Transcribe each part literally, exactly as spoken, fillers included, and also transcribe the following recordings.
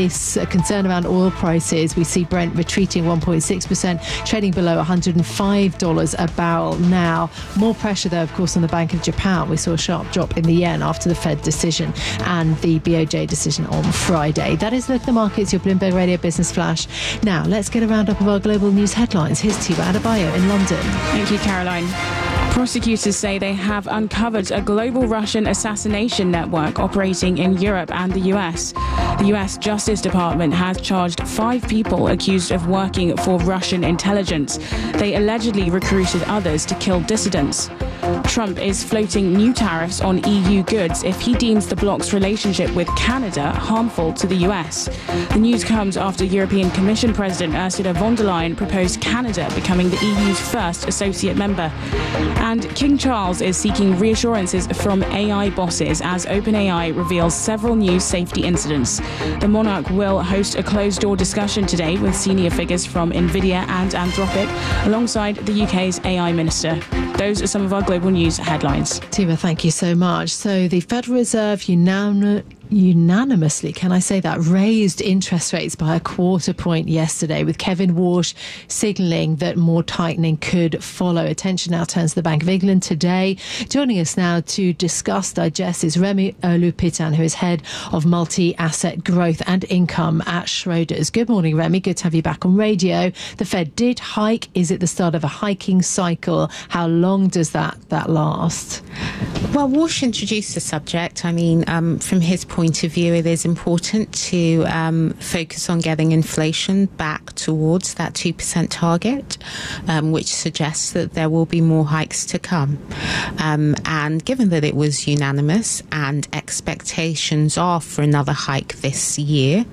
This uh, concern around oil prices, we see Brent retreating one point six percent, trading below one hundred five dollars a barrel now. More pressure, though, of course, on the Bank of Japan. We saw a sharp drop in the yen after the Fed decision and the B O J decision on Friday. That is Look at the Markets, your Bloomberg Radio Business Flash. Now, let's get a roundup of our global news headlines. Here's Tiwa Adebayo in London. Thank you, Caroline. Prosecutors say they have uncovered a global Russian assassination network operating in Europe and the U S. The U S Justice Department has charged five people accused of working for Russian intelligence. They allegedly recruited others to kill dissidents. Trump is floating new tariffs on E U goods if he deems the bloc's relationship with Canada harmful to the U S. The news comes after European Commission President Ursula von der Leyen proposed Canada becoming the E U's first associate member. And King Charles is seeking reassurances from A I bosses as OpenAI reveals several new safety incidents. The monarch will host a closed-door discussion today with senior figures from NVIDIA and Anthropic, alongside the U K's A I minister. Those are some of our global news headlines. Tima, thank you so much. So the Federal Reserve unanim- unanimously, can I say that, raised interest rates by a quarter point yesterday, with Kevin Walsh signalling that more tightening could follow. Attention now turns to the Bank of England today. Joining us now to discuss, digest, is Remy Olupitan, who is head of multi-asset growth and income at Schroders. Good morning, Remy. Good to have you back on radio. The Fed did hike. Is it the start of a hiking cycle? How long does that, that last? Well, Walsh introduced the subject. I mean, um, from his point of view, it is important to um, focus on getting inflation back towards that two percent target, um, which suggests that there will be more hikes to come. Um, and given that it was unanimous and expectations are for another hike this year,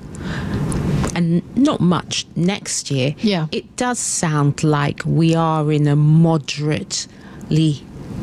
and not much next year, yeah. It does sound like we are in a moderately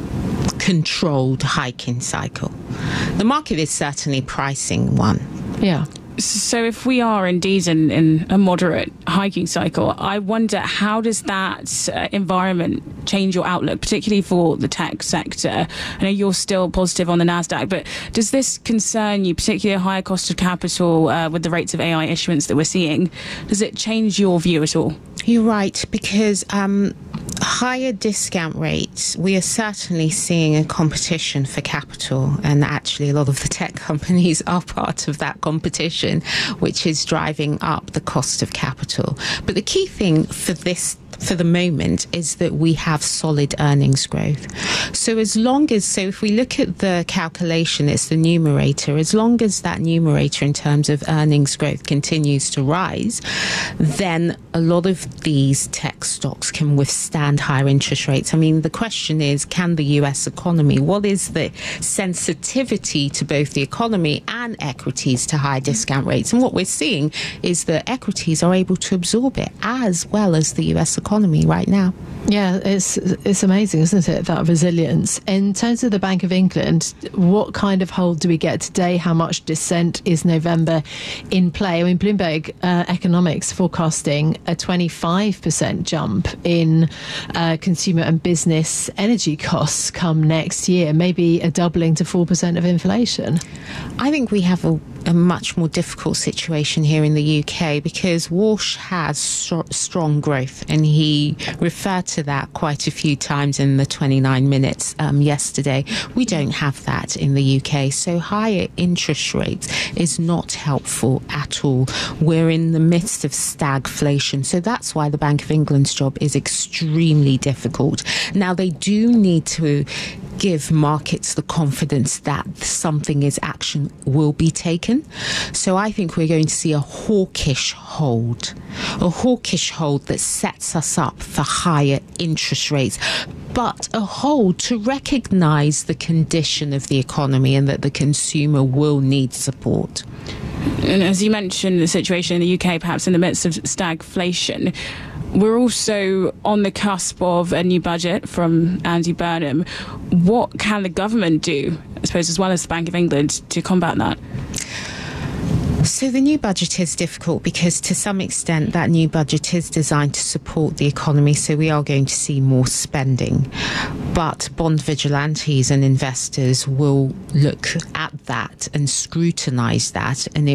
controlled hiking cycle. The market is certainly pricing one. Yeah. So if we are indeed in, in a moderate hiking cycle, I wonder, how does that uh, environment change your outlook, particularly for the tech sector? I know you're still positive on the NASDAQ, but does this concern you, particularly a higher cost of capital uh, with the rates of A I issuance that we're seeing? Does it change your view at all? You're right, because um, higher discount rates, we are certainly seeing a competition for capital, and actually a lot of the tech companies are part of that competition, which is driving up the cost of capital. But the key thing for this for the moment is that we have solid earnings growth. So as long as, so if we look at the calculation, it's the numerator, as long as that numerator in terms of earnings growth continues to rise, then a lot of these tech stocks can withstand higher interest rates. I mean, the question is, can the U S economy, what is the sensitivity to both the economy and equities to high discount rates? And what we're seeing is that equities are able to absorb it as well as the U S economy. economy right now. Yeah, it's it's amazing, isn't it, that resilience. In terms of the Bank of England, what kind of hold do we get today? How much dissent is November in play? I mean, Bloomberg uh, Economics forecasting a twenty-five percent jump in uh, consumer and business energy costs come next year, maybe a doubling to four percent of inflation. I think we have a a much more difficult situation here in the U K because Walsh has st- strong growth, and he referred to that quite a few times in the twenty-nine minutes um, yesterday. We don't have that in the U K, so higher interest rates is not helpful at all. We're in the midst of stagflation, so that's why the Bank of England's job is extremely difficult. Now, they do need to give markets the confidence that something is action will be taken. So I think we're going to see a hawkish hold, a hawkish hold that sets us up for higher interest rates, but a hold to recognise the condition of the economy and that the consumer will need support. And as you mentioned, the situation in the U K, perhaps in the midst of stagflation, we're also on the cusp of a new budget from Andy Burnham. What can the government do, I suppose, as well as the Bank of England, to combat that? So the new budget is difficult because to some extent that new budget is designed to support the economy, so we are going to see more spending. But bond vigilantes and investors will look at that and scrutinise that, and